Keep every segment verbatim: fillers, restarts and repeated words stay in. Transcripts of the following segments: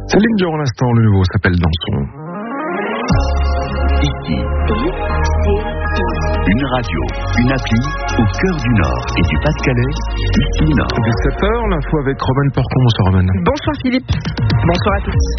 Céline Dion, à l'instant, le nouveau s'appelle Dansons. Ici, une radio, une appli au cœur du Nord et du Pas-de-Calais, ici Nord. dix-sept heures, l'info avec Romain Porcon. Bonsoir Romain. Bonsoir Philippe. Bonsoir à tous.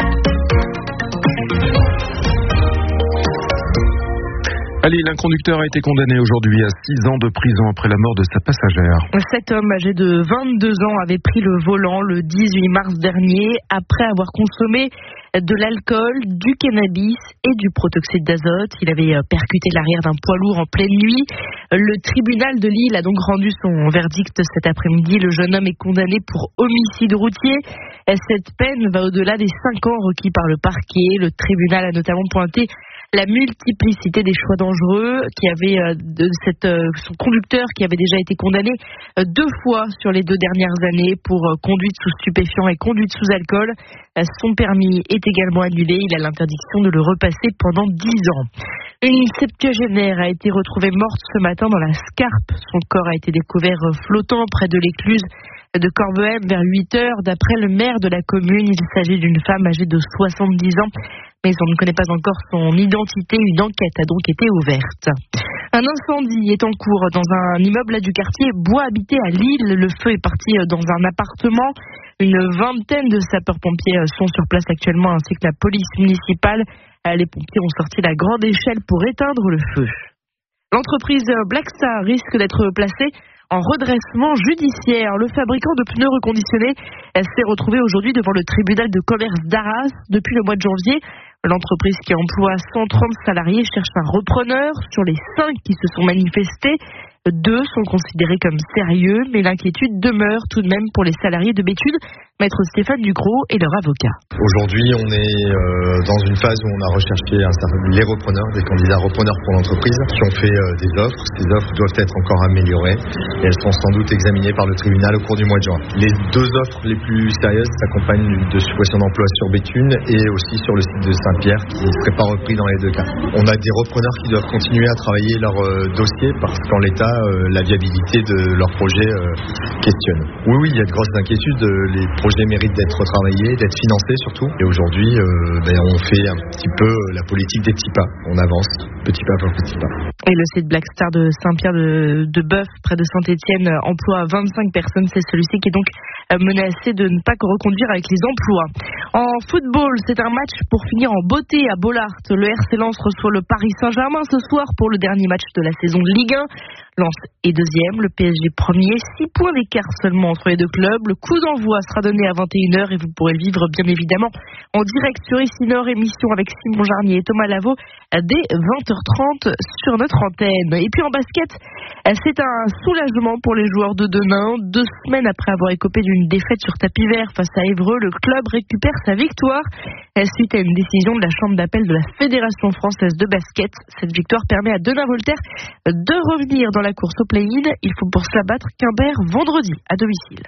À Lille, un conducteur a été condamné aujourd'hui à six ans de prison après la mort de sa passagère. Cet homme âgé de vingt-deux ans avait pris le volant le dix-huit mars dernier après avoir consommé de l'alcool, du cannabis et du protoxyde d'azote. Il avait percuté l'arrière d'un poids lourd en pleine nuit. Le tribunal de Lille a donc rendu son verdict cet après-midi. Le jeune homme est condamné pour homicide routier. Cette peine va au-delà des cinq ans requis par le parquet. Le tribunal a notamment pointé la multiplicité des choix dangereux qui avait euh, de cette, euh, son conducteur qui avait déjà été condamné euh, deux fois sur les deux dernières années pour euh, conduite sous stupéfiants et conduite sous alcool. Euh, son permis est également annulé. Il a l'interdiction de le repasser pendant dix ans. Une septuagénaire a été retrouvée morte ce matin dans la Scarpe. Son corps a été découvert euh, flottant près de l'écluse de Corbehem vers huit heures. D'après le maire de la commune, il s'agit d'une femme âgée de soixante-dix ans. Mais on ne connaît pas encore son identité. Une enquête a donc été ouverte. Un incendie est en cours dans un immeuble du quartier Bois Habité à Lille. Le feu est parti dans un appartement. Une vingtaine de sapeurs-pompiers sont sur place actuellement, ainsi que la police municipale. Les pompiers ont sorti la grande échelle pour éteindre le feu. L'entreprise Blackstar risque d'être placée en redressement judiciaire. Le fabricant de pneus reconditionnés s'est retrouvé aujourd'hui devant le tribunal de commerce d'Arras. Depuis le mois de janvier, l'entreprise qui emploie cent trente salariés cherche un repreneur. Sur les cinq qui se sont manifestés, deux sont considérés comme sérieux, mais l'inquiétude demeure tout de même pour les salariés de Béthune. Maître Stéphane Ducrot et leur avocat. Aujourd'hui, on est euh, dans une phase où on a recherché un certain, les repreneurs, des candidats repreneurs pour l'entreprise, qui ont fait euh, des offres. Ces offres doivent être encore améliorées et elles seront sans doute examinées par le tribunal au cours du mois de juin. Les deux offres les plus sérieuses s'accompagnent de suppression d'emplois sur Béthune et aussi sur le site de Saint-Pierre, qui ne serait pas repris dans les deux cas. On a des repreneurs qui doivent continuer à travailler leur euh, dossier parce qu'en l'état, euh, la viabilité de leur projet euh, questionne. Oui, oui, il y a de grosses inquiétudes. Les projets méritent d'être retravaillés, d'être financés surtout. Et aujourd'hui, euh, ben, on fait un petit peu la politique des petits pas. On avance petit pas par petit pas. Et le site Blackstar de Saint-Pierre de, de Boeuf, près de Saint-Étienne, emploie vingt-cinq personnes. C'est celui-ci qui est donc menacé de ne pas reconduire avec les emplois. En football, c'est un match pour finir en beauté à Bollaert. Le R C Lens reçoit le Paris Saint-Germain ce soir pour le dernier match de la saison de Ligue un. Lens est deuxième, le P S G premier, six points d'écart seulement entre les deux clubs. Le coup d'envoi sera donné à vingt et une heures et vous pourrez le vivre bien évidemment en direct sur Ici Nord, émission avec Simon Jarnier et Thomas Lavaux dès vingt heures trente sur notre antenne. Et puis en basket, c'est un soulagement pour les joueurs de Denain. Deux semaines après avoir écopé d'une défaite sur tapis vert face à Évreux, le club récupère sa victoire suite à une décision de la chambre d'appel de la Fédération française de basket. Cette victoire permet à Denain-Voltaire de revenir dans la course au play-in. Il faut pour cela battre Quimper vendredi à domicile.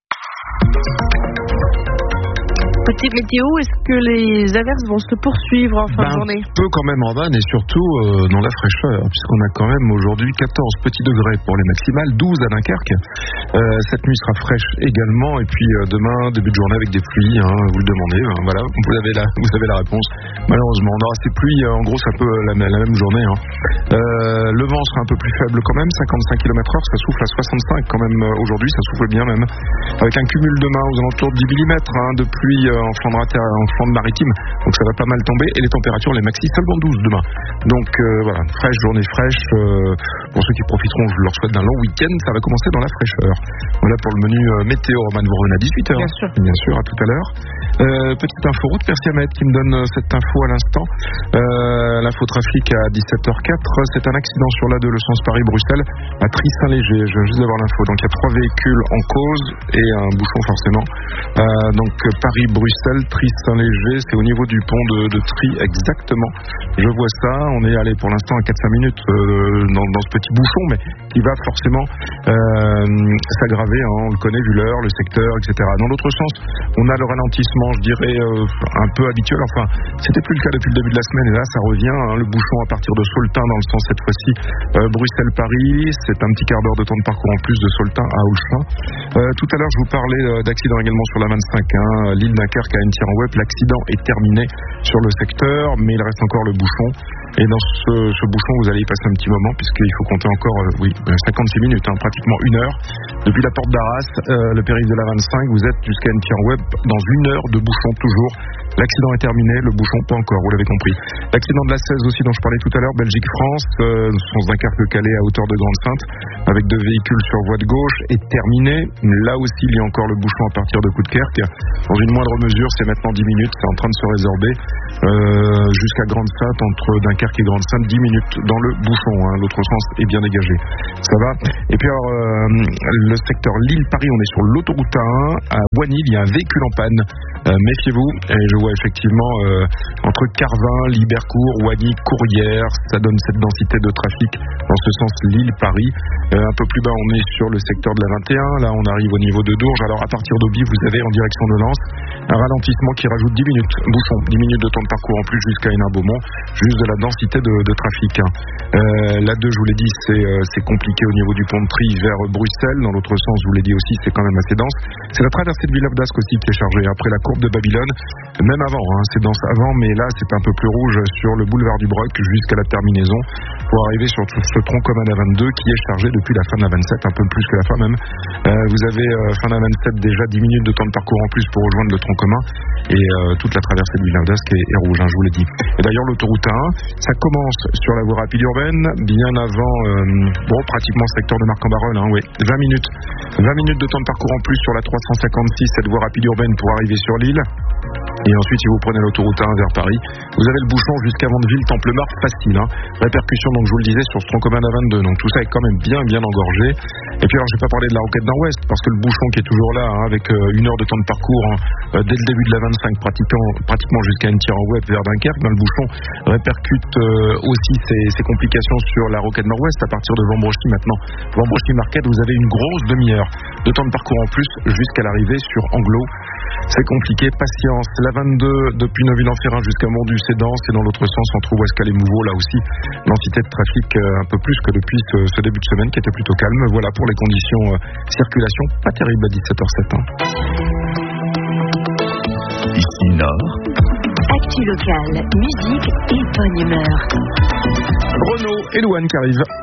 Petite météo, est-ce que les averses vont se poursuivre en fin ben, de journée? Un peu quand même en vanne et surtout euh, dans la fraîcheur, puisqu'on a quand même aujourd'hui quatorze petits degrés pour les maximales, douze à Dunkerque. Euh, cette nuit sera fraîche également et puis euh, demain, début de journée avec des pluies, hein, vous le demandez, hein, voilà, vous avez, la, vous avez la réponse. Malheureusement, on aura ces pluies, euh, en gros c'est un peu la, la même journée. Hein. Euh, le vent sera un peu plus faible quand même, cinquante-cinq kilomètres heure, ça souffle à soixante-cinq quand même euh, aujourd'hui, ça souffle bien même, avec un cumul demain aux alentours de dix millimètres hein, de pluie en Flandre, en Flandre maritime, donc ça va pas mal tomber et les températures, les maxi seulement douze demain, donc euh, voilà, fraîche, journée fraîche euh, pour ceux qui profiteront, je leur souhaite d'un long week-end. Ça va commencer dans la fraîcheur. Voilà pour le menu euh, météo. Roman, vous revenez à dix-huit heures, bien sûr, bien sûr, à tout à l'heure. Euh, petite info route, merci Ahmed qui me donne euh, cette info à l'instant. euh, l'info trafic à dix-sept heures quatre, c'est un accident sur l'A deux, le sens Paris-Bruxelles à Tris-Saint-Léger. Je viens juste d'avoir l'info, donc il y a trois véhicules en cause et un bouchon forcément. euh, donc Paris-Bruxelles, Tris-Saint-Léger, c'est au niveau du pont de, de Tri exactement. Je vois ça, on est allé pour l'instant à quatre à cinq minutes euh, dans, dans ce petit bouchon, mais qui va forcément euh, s'aggraver, hein, on le connaît vu l'heure, le secteur, et cetera. Dans l'autre sens, on a le ralentissement relativement, je dirais, euh, un peu habituel. Enfin, c'était plus le cas depuis le début de la semaine et là ça revient, hein, le bouchon à partir de Saultin dans le sens cette fois-ci euh, Bruxelles-Paris, c'est un petit quart d'heure de temps de parcours en plus de Saultin à Aulchin. Euh, tout à l'heure je vous parlais euh, d'accident également sur la vingt-cinq, hein, l'île Dunkerque à N-Web, l'accident est terminé sur le secteur, mais il reste encore le bouchon. Et dans ce, ce bouchon, vous allez y passer un petit moment, puisqu'il faut compter encore, euh, oui, cinquante-six minutes, hein, pratiquement une heure. Depuis la porte d'Arras, euh, le périph' de la vingt-cinq, vous êtes jusqu'à N-Web dans une heure de bouchon toujours. L'accident est terminé, le bouchon pas encore, vous l'avez compris. L'accident de la seize aussi dont je parlais tout à l'heure, Belgique-France, euh, sens Dunkerque-Calais à hauteur de Grande-Sainte, avec deux véhicules sur voie de gauche, est terminé. Là aussi, il y a encore le bouchon à partir de Coudekerque. Dans une moindre mesure, c'est maintenant dix minutes, c'est en train de se résorber. Euh, jusqu'à Grande-Sainte, entre Dunkerque et Grande-Sainte, dix minutes dans le bouchon, hein. L'autre sens est bien dégagé. Ça va. Et puis alors, euh, le secteur Lille-Paris, on est sur l'autoroute A un. À Boigny, il y a un véhicule en panne. Euh, méfiez-vous. Et je vois effectivement euh, entre Carvin, Libercourt, Wagny, Courrières, ça donne cette densité de trafic dans ce sens Lille-Paris. Euh, un peu plus bas, on est sur le secteur de la vingt et un. Là, on arrive au niveau de Dourges. Alors, à partir d'Auby, vous avez en direction de Lens un ralentissement qui rajoute dix minutes. Bouchon, dix minutes de temps de parcours en plus jusqu'à Hénin-Beaumont, juste de la densité de, de trafic. Hein. Euh, la deux, je vous l'ai dit, c'est, euh, c'est compliqué au niveau du pont de Trie vers Bruxelles. Dans l'autre sens, je vous l'ai dit aussi, c'est quand même assez dense. C'est la traversée de Villeneuve-d'Ascq aussi qui est chargée. Après la courbe de Babylone, même avant, hein, c'est dense avant, mais là, c'est un peu plus rouge sur le boulevard du Broc jusqu'à la terminaison pour arriver sur ce tronc commun à vingt-deux qui est chargé depuis la fin de la vingt-sept, un peu plus que la fin même. Euh, vous avez euh, fin de la vingt-sept déjà dix minutes de temps de parcours en plus pour rejoindre le tronc commun et euh, toute la traversée de Villeneuve-d'Ascq est, est rouge, hein, je vous l'ai dit. Et d'ailleurs, l'autoroute A un, ça commence sur la voie rapide urbaine, bien avant, euh, bon, pratiquement secteur de Marc-en-Barœul, hein, oui, vingt minutes. vingt minutes de temps de parcours en plus sur la trois cent cinquante-six, cette voie rapide urbaine pour arriver sur l'île. Et ensuite, si vous prenez l'autoroute A un vers Paris, vous avez le bouchon jusqu'à Vandeville, Templemar, facile. Hein. Répercussion, donc je vous le disais, sur ce tronc commun à vingt-deux. Donc tout ça est quand même bien, bien engorgé. Et puis alors, je vais pas parler de la Roquette Nord-Ouest, parce que le bouchon qui est toujours là, hein, avec euh, une heure de temps de parcours, hein, euh, dès le début de la vingt-cinq, pratiquement, pratiquement jusqu'à N-Web vers Dunkerque, ben, le bouchon répercute euh, aussi ses, ses complications sur la Roquette Nord-Ouest. À partir de Vambrochy maintenant, Vambrochy-Marquette, vous avez une grosse demi-heure de temps de parcours en plus jusqu'à l'arrivée sur Anglo. C'est compliqué, patience. La vingt-deux, depuis Neuville-en-Ferrin jusqu'à Mondu-Cédance, et dans l'autre sens, entre Ouescal et Mouveau, là aussi, l'entité de trafic euh, un peu plus que depuis ce, ce début de semaine qui était plutôt calme. Voilà pour les conditions euh, circulation, pas terrible à dix-sept heures zéro sept. Hein. Ici Nord. Actu locale, musique et bonne humeur. Renaud et Louane qui arrivent.